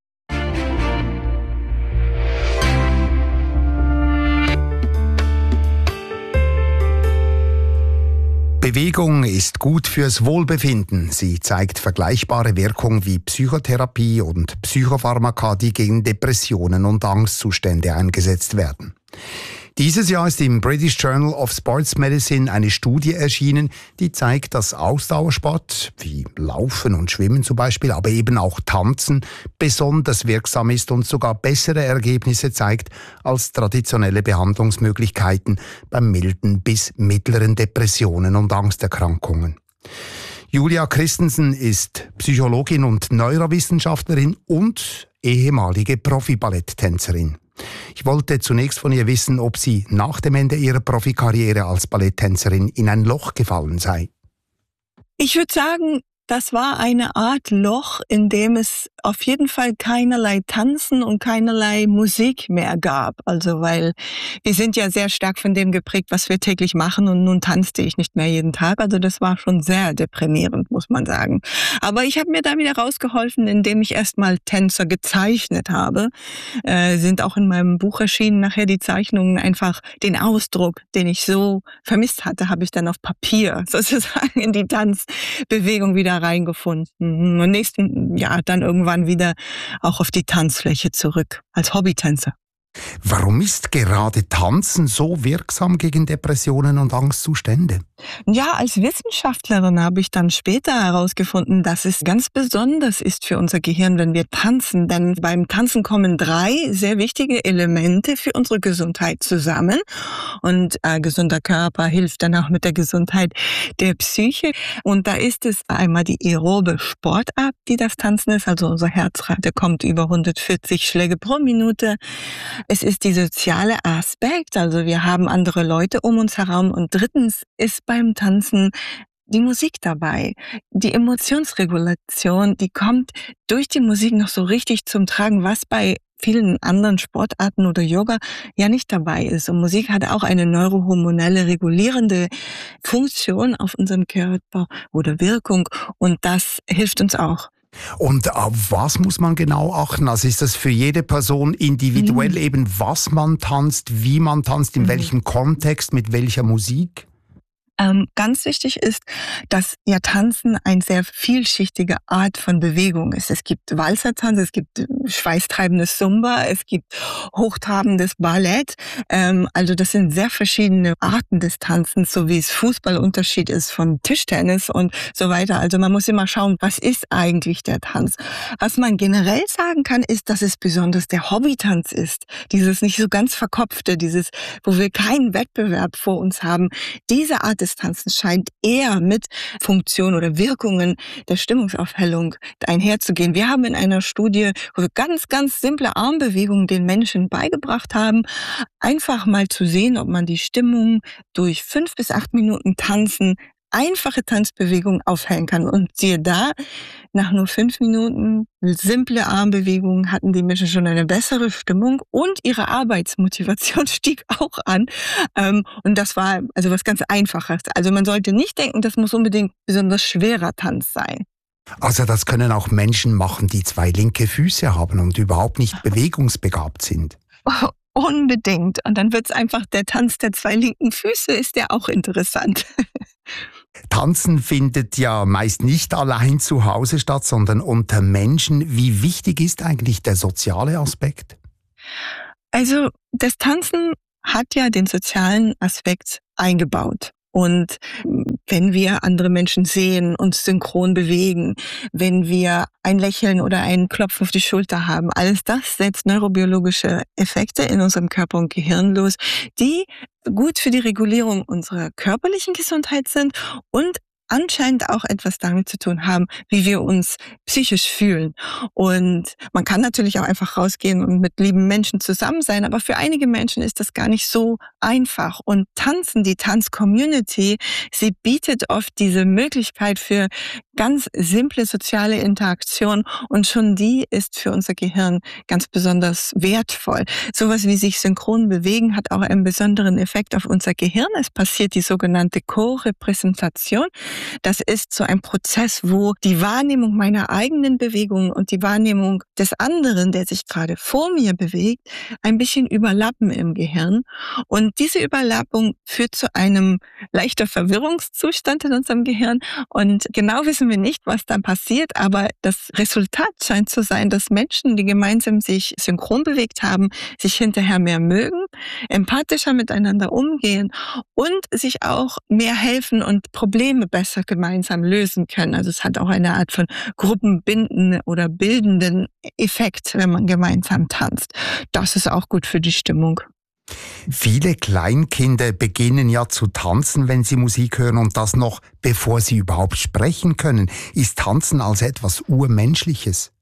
Bewegung ist gut fürs Wohlbefinden. Sie zeigt vergleichbare Wirkung wie Psychotherapie und Psychopharmaka, die gegen Depressionen und Angstzustände eingesetzt werden. Dieses Jahr ist im British Journal of Sports Medicine eine Studie erschienen, die zeigt, dass Ausdauersport, wie Laufen und Schwimmen zum Beispiel, aber eben auch Tanzen, besonders wirksam ist und sogar bessere Ergebnisse zeigt als traditionelle Behandlungsmöglichkeiten bei milden bis mittleren Depressionen und Angsterkrankungen. Julia Christensen ist Psychologin und Neurowissenschaftlerin und ehemalige Profi-Balletttänzerin. Ich wollte zunächst von ihr wissen, ob sie nach dem Ende ihrer Profikarriere als Balletttänzerin in ein Loch gefallen sei. Ich würde sagen, das war eine Art Loch, in dem es auf jeden Fall keinerlei Tanzen und keinerlei Musik mehr gab. Also weil wir sind ja sehr stark von dem geprägt, was wir täglich machen, und nun tanzte ich nicht mehr jeden Tag. Also das war schon sehr deprimierend, muss man sagen. Aber ich habe mir da wieder rausgeholfen, indem ich erstmal Tänzer gezeichnet habe. Äh, sind auch in meinem Buch erschienen nachher die Zeichnungen, einfach den Ausdruck, den ich so vermisst hatte, habe ich dann auf Papier sozusagen in die Tanzbewegung wieder reingefunden. Und nächsten Jahr dann irgendwann wieder auch auf die Tanzfläche zurück als Hobbytänzer. Warum ist gerade Tanzen so wirksam gegen Depressionen und Angstzustände? Ja, als Wissenschaftlerin habe ich dann später herausgefunden, dass es ganz besonders ist für unser Gehirn, wenn wir tanzen. Denn beim Tanzen kommen drei sehr wichtige Elemente für unsere Gesundheit zusammen. Und ein gesunder Körper hilft dann auch mit der Gesundheit der Psyche. Und da ist es einmal die aerobe Sportart, die das Tanzen ist. Also unsere Herzrate kommt über hundertvierzig Schläge pro Minute. Es ist die soziale Aspekt, also wir haben andere Leute um uns herum. Und drittens ist beim Tanzen die Musik dabei. Die Emotionsregulation, die kommt durch die Musik noch so richtig zum Tragen, was bei vielen anderen Sportarten oder Yoga ja nicht dabei ist. Und Musik hat auch eine neurohormonelle regulierende Funktion auf unserem Körper oder Wirkung, und das hilft uns auch. Und auf was muss man genau achten? Also ist das für jede Person individuell, mhm. eben, was man tanzt, wie man tanzt, in mhm. welchem Kontext, mit welcher Musik? Ähm, ganz wichtig ist, dass ja Tanzen eine sehr vielschichtige Art von Bewegung ist. Es gibt Walzertanz, es gibt schweißtreibendes Zumba, es gibt hochtrabendes Ballett. Ähm, also das sind sehr verschiedene Arten des Tanzens, so wie es Fußballunterschied ist von Tischtennis und so weiter. Also man muss immer schauen, was ist eigentlich der Tanz. Was man generell sagen kann, ist, dass es besonders der Hobbytanz ist. Dieses nicht so ganz verkopfte, dieses, wo wir keinen Wettbewerb vor uns haben. Diese Art des das Tanzen scheint eher mit Funktionen oder Wirkungen der Stimmungsaufhellung einherzugehen. Wir haben in einer Studie, wo wir ganz, ganz simple Armbewegungen den Menschen beigebracht haben, einfach mal zu sehen, ob man die Stimmung durch fünf bis acht Minuten Tanzen, einfache Tanzbewegungen aufhellen kann. Und siehe da, nach nur fünf Minuten simple Armbewegungen hatten die Menschen schon eine bessere Stimmung und ihre Arbeitsmotivation stieg auch an. Und das war also was ganz Einfaches. Also man sollte nicht denken, das muss unbedingt besonders schwerer Tanz sein. Also das können auch Menschen machen, die zwei linke Füße haben und überhaupt nicht bewegungsbegabt sind. Oh, unbedingt. Und dann wird's einfach der Tanz der zwei linken Füße, ist ja auch interessant. Tanzen findet ja meist nicht allein zu Hause statt, sondern unter Menschen. Wie wichtig ist eigentlich der soziale Aspekt? Also das Tanzen hat ja den sozialen Aspekt eingebaut. Und wenn wir andere Menschen sehen, uns synchron bewegen, wenn wir ein Lächeln oder einen Klopf auf die Schulter haben, alles das setzt neurobiologische Effekte in unserem Körper und Gehirn los, die gut für die Regulierung unserer körperlichen Gesundheit sind und anscheinend auch etwas damit zu tun haben, wie wir uns psychisch fühlen. Und man kann natürlich auch einfach rausgehen und mit lieben Menschen zusammen sein, aber für einige Menschen ist das gar nicht so einfach. Und Tanzen, die Tanz-Community, sie bietet oft diese Möglichkeit für ganz simple soziale Interaktion und schon die ist für unser Gehirn ganz besonders wertvoll. Sowas wie sich synchron bewegen hat auch einen besonderen Effekt auf unser Gehirn. Es passiert die sogenannte Co-Repräsentation. Das ist so ein Prozess, wo die Wahrnehmung meiner eigenen Bewegung und die Wahrnehmung des anderen, der sich gerade vor mir bewegt, ein bisschen überlappen im Gehirn. Und diese Überlappung führt zu einem leichter Verwirrungszustand in unserem Gehirn. Und genau wissen wir nicht, was dann passiert, aber das Resultat scheint zu sein, dass Menschen, die gemeinsam sich synchron bewegt haben, sich hinterher mehr mögen, empathischer miteinander umgehen und sich auch mehr helfen und Probleme besser gemeinsam lösen können. Also es hat auch eine Art von gruppenbindenden oder bildenden Effekt, wenn man gemeinsam tanzt. Das ist auch gut für die Stimmung. Viele Kleinkinder beginnen ja zu tanzen, wenn sie Musik hören und das noch bevor sie überhaupt sprechen können. Ist Tanzen als etwas Urmenschliches?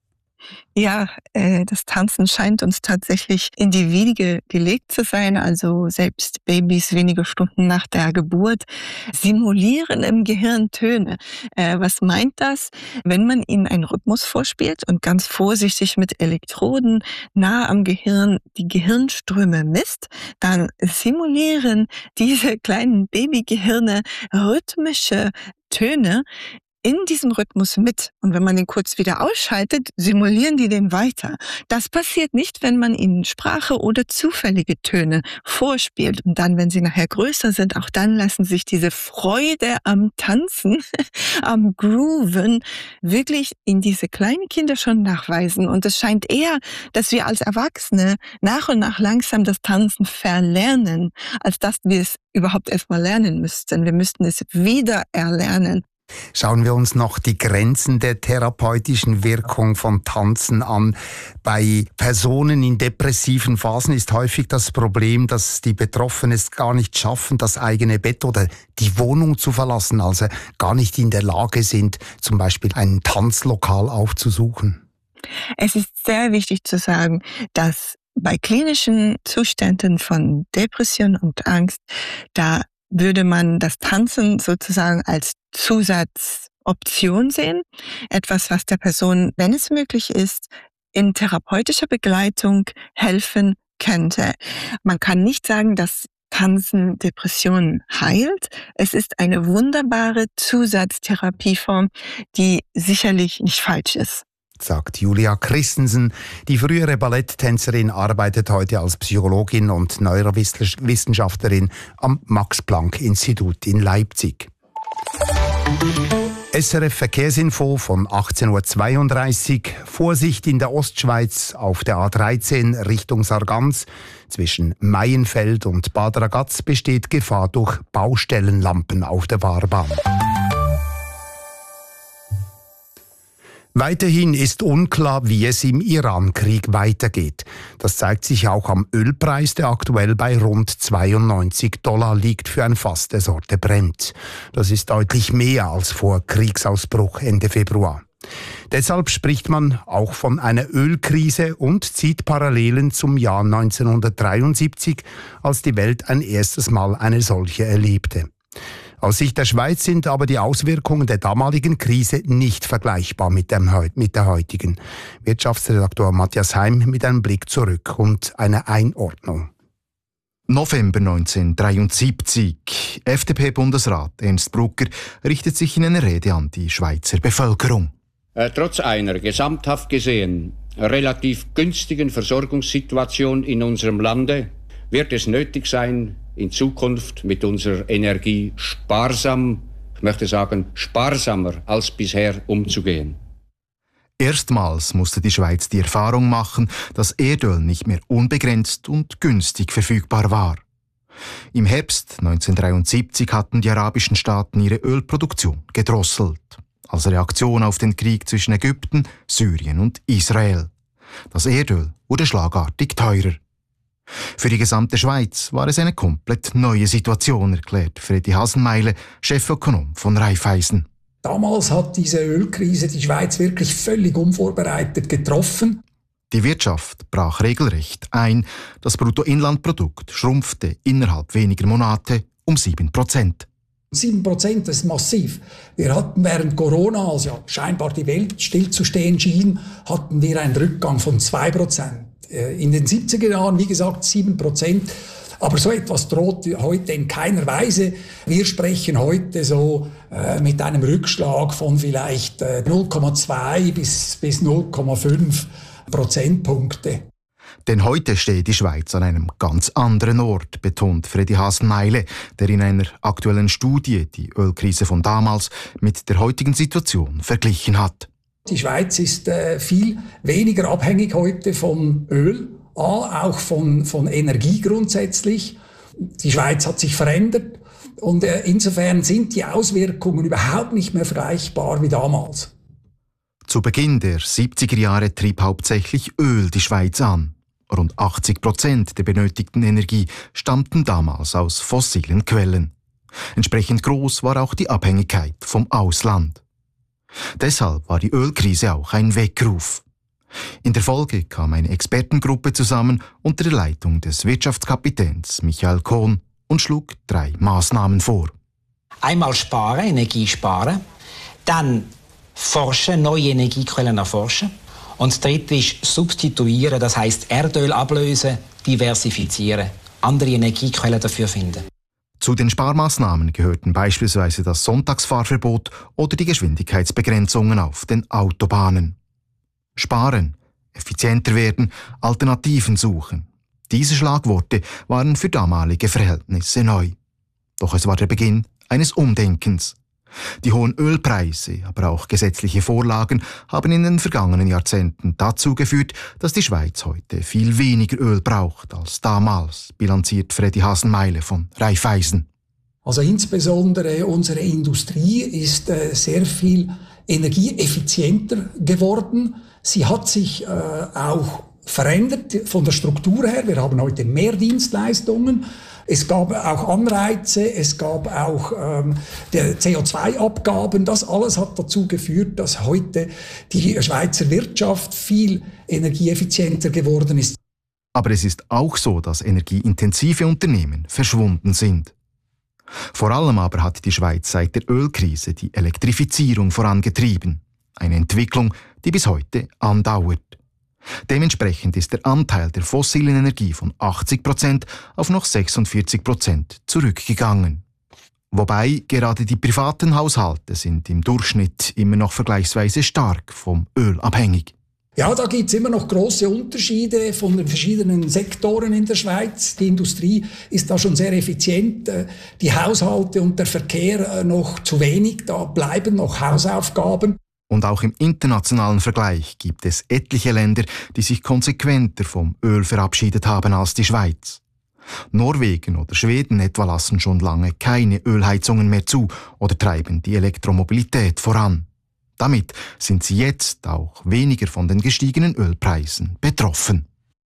Ja, äh, das Tanzen scheint uns tatsächlich in die Wiege gelegt zu sein. Also selbst Babys wenige Stunden nach der Geburt simulieren im Gehirn Töne. Äh, was meint das? Wenn man ihnen einen Rhythmus vorspielt und ganz vorsichtig mit Elektroden nah am Gehirn die Gehirnströme misst, dann simulieren diese kleinen Babygehirne rhythmische Töne in diesem Rhythmus mit. Und wenn man den kurz wieder ausschaltet, simulieren die den weiter. Das passiert nicht, wenn man ihnen Sprache oder zufällige Töne vorspielt. Und dann, wenn sie nachher größer sind, auch dann lassen sich diese Freude am Tanzen, am Grooven, wirklich in diese kleinen Kinder schon nachweisen. Und es scheint eher, dass wir als Erwachsene nach und nach langsam das Tanzen verlernen, als dass wir es überhaupt erstmal lernen müssten. Wir müssten es wieder erlernen. Schauen wir uns noch die Grenzen der therapeutischen Wirkung von Tanzen an. Bei Personen in depressiven Phasen ist häufig das Problem, dass die Betroffenen es gar nicht schaffen, das eigene Bett oder die Wohnung zu verlassen, also gar nicht in der Lage sind, zum Beispiel ein Tanzlokal aufzusuchen. Es ist sehr wichtig zu sagen, dass bei klinischen Zuständen von Depression und Angst, da würde man das Tanzen sozusagen als Zusatzoption sehen. Etwas, was der Person, wenn es möglich ist, in therapeutischer Begleitung helfen könnte. Man kann nicht sagen, dass Tanzen Depressionen heilt. Es ist eine wunderbare Zusatztherapieform, die sicherlich nicht falsch ist, sagt Julia Christensen. Die frühere Balletttänzerin arbeitet heute als Psychologin und Neurowissenschaftlerin am Max-Planck-Institut in Leipzig. S R F Verkehrsinfo von achtzehn Uhr zweiunddreißig. Vorsicht in der Ostschweiz auf der A dreizehn Richtung Sargans. Zwischen Maienfeld und Bad Ragaz besteht Gefahr durch Baustellenlampen auf der Fahrbahn. Weiterhin ist unklar, wie es im Iran-Krieg weitergeht. Das zeigt sich auch am Ölpreis, der aktuell bei rund zweiundneunzig Dollar liegt für ein Fass der Sorte Brent. Das ist deutlich mehr als vor Kriegsausbruch Ende Februar. Deshalb spricht man auch von einer Ölkrise und zieht Parallelen zum Jahr neunzehnhundertdreiundsiebzig, als die Welt ein erstes Mal eine solche erlebte. Aus Sicht der Schweiz sind aber die Auswirkungen der damaligen Krise nicht vergleichbar mit, dem, mit der heutigen. Wirtschaftsredaktor Matthias Heim mit einem Blick zurück und einer Einordnung. November neunzehnhundertdreiundsiebzig. F D P-Bundesrat Ernst Brugger richtet sich in einer Rede an die Schweizer Bevölkerung. Äh, trotz einer gesamthaft gesehen relativ günstigen Versorgungssituation in unserem Lande wird es nötig sein, in Zukunft mit unserer Energie sparsam, ich möchte sagen sparsamer als bisher umzugehen. Erstmals musste die Schweiz die Erfahrung machen, dass Erdöl nicht mehr unbegrenzt und günstig verfügbar war. Im Herbst neunzehnhundertdreiundsiebzig hatten die arabischen Staaten ihre Ölproduktion gedrosselt, als Reaktion auf den Krieg zwischen Ägypten, Syrien und Israel. Das Erdöl wurde schlagartig teurer. Für die gesamte Schweiz war es eine komplett neue Situation, erklärt Freddy Hasenmeile, Chefökonom von Raiffeisen. Damals hat diese Ölkrise die Schweiz wirklich völlig unvorbereitet getroffen. Die Wirtschaft brach regelrecht ein. Das Bruttoinlandprodukt schrumpfte innerhalb weniger Monate um sieben Prozent. sieben Prozent, das ist massiv. Wir hatten während Corona, als ja scheinbar die Welt stillzustehen schien, hatten wir einen Rückgang von zwei Prozent. In den siebziger Jahren, wie gesagt, sieben Prozent. Aber so etwas droht heute in keiner Weise. Wir sprechen heute so äh, mit einem Rückschlag von vielleicht äh, null Komma zwei bis, bis null Komma fünf Prozentpunkte. Denn heute steht die Schweiz an einem ganz anderen Ort, betont Freddy Hasenmeile, der in einer aktuellen Studie die Ölkrise von damals mit der heutigen Situation verglichen hat. Die Schweiz ist äh, viel weniger abhängig heute von Öl, auch von, von Energie grundsätzlich. Die Schweiz hat sich verändert und äh, insofern sind die Auswirkungen überhaupt nicht mehr vergleichbar wie damals. Zu Beginn der siebziger Jahre trieb hauptsächlich Öl die Schweiz an. Rund achtzig Prozent der benötigten Energie stammten damals aus fossilen Quellen. Entsprechend groß war auch die Abhängigkeit vom Ausland. Deshalb war die Ölkrise auch ein Weckruf. In der Folge kam eine Expertengruppe zusammen unter der Leitung des Wirtschaftskapitäns Michael Kohn und schlug drei Maßnahmen vor. Einmal sparen, Energie sparen, dann forschen, neue Energiequellen erforschen und das dritte ist substituieren, das heisst Erdöl ablösen, diversifizieren, andere Energiequellen dafür finden. Zu den Sparmaßnahmen gehörten beispielsweise das Sonntagsfahrverbot oder die Geschwindigkeitsbegrenzungen auf den Autobahnen. Sparen, effizienter werden, Alternativen suchen. Diese Schlagworte waren für damalige Verhältnisse neu. Doch es war der Beginn eines Umdenkens. Die hohen Ölpreise, aber auch gesetzliche Vorlagen haben in den vergangenen Jahrzehnten dazu geführt, dass die Schweiz heute viel weniger Öl braucht als damals, bilanziert Freddy Hasenmeile von Raiffeisen. Also insbesondere unsere Industrie ist äh, sehr viel energieeffizienter geworden. Sie hat sich äh, auch verändert von der Struktur her. Wir haben heute mehr Dienstleistungen. Es gab auch Anreize, es gab auch ähm, C O zwei Abgaben. Das alles hat dazu geführt, dass heute die Schweizer Wirtschaft viel energieeffizienter geworden ist. Aber es ist auch so, dass energieintensive Unternehmen verschwunden sind. Vor allem aber hat die Schweiz seit der Ölkrise die Elektrifizierung vorangetrieben. Eine Entwicklung, die bis heute andauert. Dementsprechend ist der Anteil der fossilen Energie von achtzig Prozent auf noch sechsundvierzig Prozent zurückgegangen. Wobei gerade die privaten Haushalte sind im Durchschnitt immer noch vergleichsweise stark vom Öl abhängig. Ja, da gibt es immer noch große Unterschiede von den verschiedenen Sektoren in der Schweiz. Die Industrie ist da schon sehr effizient, die Haushalte und der Verkehr noch zu wenig, da bleiben noch Hausaufgaben. Und auch im internationalen Vergleich gibt es etliche Länder, die sich konsequenter vom Öl verabschiedet haben als die Schweiz. Norwegen oder Schweden etwa lassen schon lange keine Ölheizungen mehr zu oder treiben die Elektromobilität voran. Damit sind sie jetzt auch weniger von den gestiegenen Ölpreisen betroffen.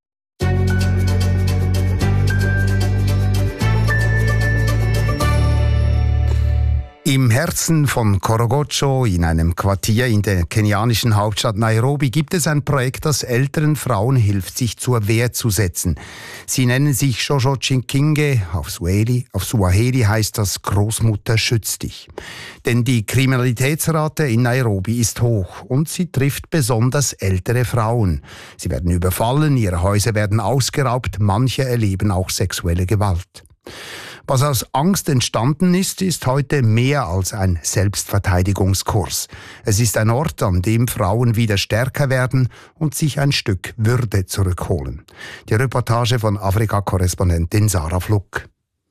Im Herzen von Korogocho, in einem Quartier in der kenianischen Hauptstadt Nairobi, gibt es ein Projekt, das älteren Frauen hilft, sich zur Wehr zu setzen. Sie nennen sich Jojo Chinkinge, auf Swahili, auf Swahili heißt das Großmutter schützt dich. Denn die Kriminalitätsrate in Nairobi ist hoch und sie trifft besonders ältere Frauen. Sie werden überfallen, ihre Häuser werden ausgeraubt, manche erleben auch sexuelle Gewalt. Was aus Angst entstanden ist, ist heute mehr als ein Selbstverteidigungskurs. Es ist ein Ort, an dem Frauen wieder stärker werden und sich ein Stück Würde zurückholen. Die Reportage von Afrika-Korrespondentin Sarah Fluck.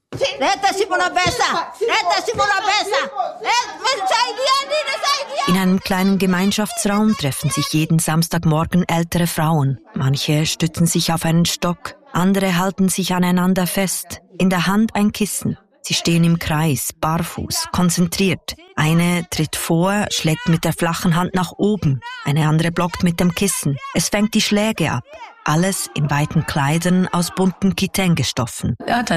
In einem kleinen Gemeinschaftsraum treffen sich jeden Samstagmorgen ältere Frauen. Manche stützen sich auf einen Stock, andere halten sich aneinander fest. In der Hand ein Kissen. Sie stehen im Kreis, barfuß, konzentriert. Eine tritt vor, schlägt mit der flachen Hand nach oben. Eine andere blockt mit dem Kissen. Es fängt die Schläge ab. Alles in weiten Kleidern aus bunten Kitenge-Stoffen.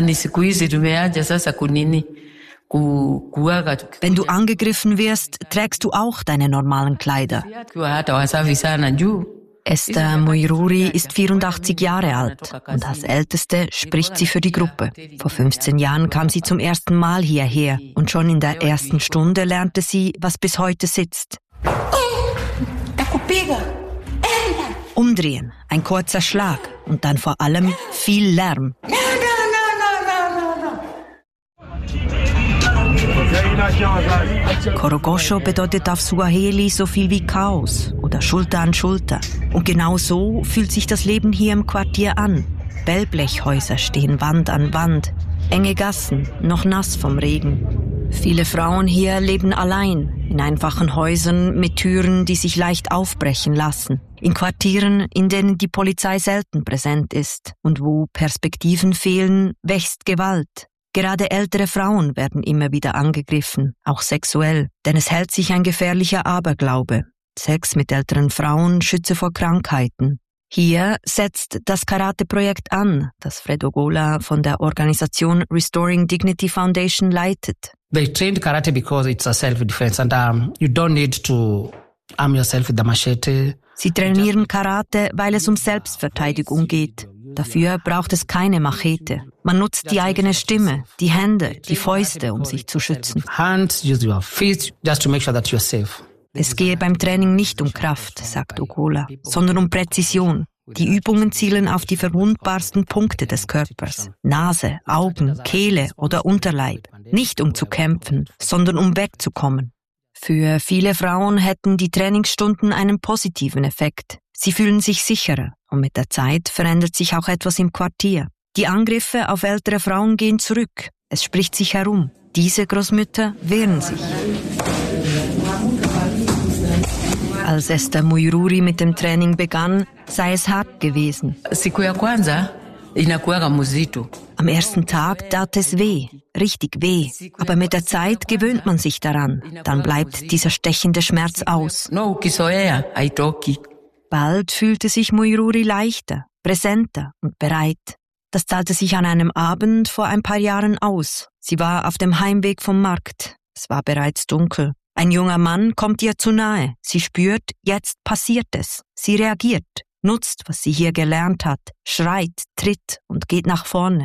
Wenn du angegriffen wirst, trägst du auch deine normalen Kleider. Esther Muiruri ist vierundachtzig Jahre alt und als Älteste spricht sie für die Gruppe. Vor fünfzehn Jahren kam sie zum ersten Mal hierher und schon in der ersten Stunde lernte sie, was bis heute sitzt. Umdrehen, ein kurzer Schlag und dann vor allem viel Lärm. Korogosho bedeutet auf Swahili so viel wie Chaos oder Schulter an Schulter. Und genau so fühlt sich das Leben hier im Quartier an. Wellblechhäuser stehen Wand an Wand, enge Gassen, noch nass vom Regen. Viele Frauen hier leben allein, in einfachen Häusern mit Türen, die sich leicht aufbrechen lassen. In Quartieren, in denen die Polizei selten präsent ist und wo Perspektiven fehlen, wächst Gewalt. Gerade ältere Frauen werden immer wieder angegriffen, auch sexuell, denn es hält sich ein gefährlicher Aberglaube. Sex mit älteren Frauen schütze vor Krankheiten. Hier setzt das Karate-Projekt an, das Fred Ogola von der Organisation Restoring Dignity Foundation leitet. They trained karate because it's a self-defense and um, you don't need to arm yourself with the machete. Sie trainieren Karate, weil es um Selbstverteidigung geht. Dafür braucht es keine Machete. Man nutzt die eigene Stimme, die Hände, die Fäuste, um sich zu schützen. Hands, use your feet, just to make sure that you're safe. Es gehe beim Training nicht um Kraft, sagt Ogola, sondern um Präzision. Die Übungen zielen auf die verwundbarsten Punkte des Körpers. Nase, Augen, Kehle oder Unterleib. Nicht um zu kämpfen, sondern um wegzukommen. Für viele Frauen hätten die Trainingsstunden einen positiven Effekt. Sie fühlen sich sicherer und mit der Zeit verändert sich auch etwas im Quartier. Die Angriffe auf ältere Frauen gehen zurück. Es spricht sich herum. Diese Großmütter wehren sich. Als Esther Muiruri mit dem Training begann, sei es hart gewesen. Am ersten Tag tat es weh, richtig weh. Aber mit der Zeit gewöhnt man sich daran. Dann bleibt dieser stechende Schmerz aus. Bald fühlte sich Muiruri leichter, präsenter und bereit. Das zahlte sich an einem Abend vor ein paar Jahren aus. Sie war auf dem Heimweg vom Markt. Es war bereits dunkel. Ein junger Mann kommt ihr zu nahe. Sie spürt, jetzt passiert es. Sie reagiert, nutzt, was sie hier gelernt hat, schreit, tritt und geht nach vorne.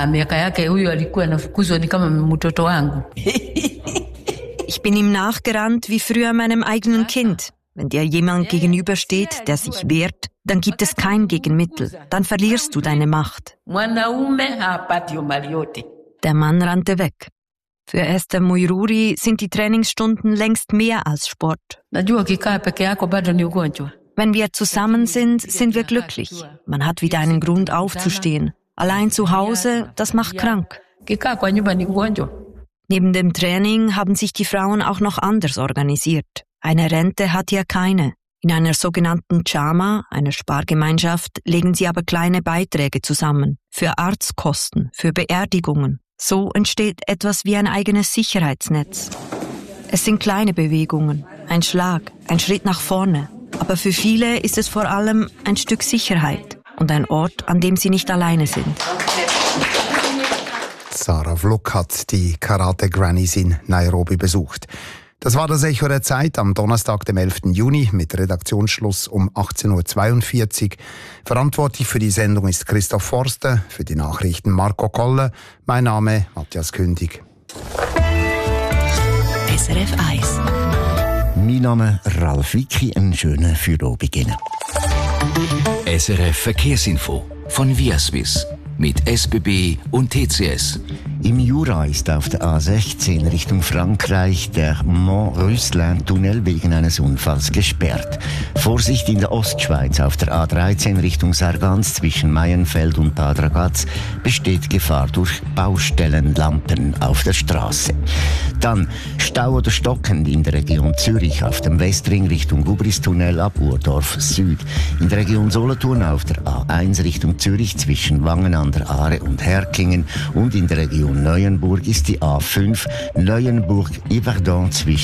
Ich bin ihm nachgerannt wie früher meinem eigenen Kind. Wenn dir jemand gegenübersteht, der sich wehrt, dann gibt es kein Gegenmittel. Dann verlierst du deine Macht. Der Mann rannte weg. Für Esther Muiruri sind die Trainingsstunden längst mehr als Sport. Wenn wir zusammen sind, sind wir glücklich. Man hat wieder einen Grund aufzustehen. Allein zu Hause, das macht krank. Neben dem Training haben sich die Frauen auch noch anders organisiert. Eine Rente hat hier keine. In einer sogenannten Chama, einer Spargemeinschaft, legen sie aber kleine Beiträge zusammen. Für Arztkosten, für Beerdigungen. So entsteht etwas wie ein eigenes Sicherheitsnetz. Es sind kleine Bewegungen, ein Schlag, ein Schritt nach vorne. Aber für viele ist es vor allem ein Stück Sicherheit und ein Ort, an dem sie nicht alleine sind. Sarah Vluk hat die Karate Grannies in Nairobi besucht. Das war das Echo der Zeit am Donnerstag, dem elften Juni, mit Redaktionsschluss um achtzehn Uhr zweiundvierzig. Verantwortlich für die Sendung ist Christoph Forster, für die Nachrichten Marco Koller. Mein Name Matthias Kündig. S R F eins. Mein Name Ralf Wicki, einen schönen Feierabend. S R F Verkehrsinfo von Viaswiss mit S B B und T C S. Im Jura ist auf der A sechzehn Richtung Frankreich der Mont-Rüsselin-Tunnel wegen eines Unfalls gesperrt. Vorsicht in der Ostschweiz auf der A dreizehn Richtung Sargans zwischen Maienfeld und Bad Ragaz besteht Gefahr durch Baustellenlampen auf der Straße. Dann Stau oder stockend in der Region Zürich auf dem Westring Richtung Gubristunnel ab Urdorf Süd. In der Region Solothurn auf der A eins Richtung Zürich zwischen Wangen an der Aare und Herkingen und in der Region Neuenburg ist die A fünf Neuenburg-Yverdon zwischen